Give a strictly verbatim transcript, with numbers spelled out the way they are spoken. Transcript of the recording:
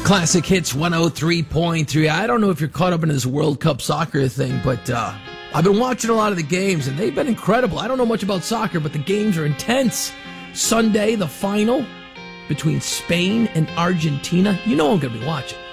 Classic Hits one oh three point three. I don't know if you're caught up in this World Cup soccer thing, but uh, I've been watching a lot of the games, and they've been incredible. I don't know much about soccer, but the games are intense. Sunday, the final between Spain and Argentina. You know I'm going to be watching.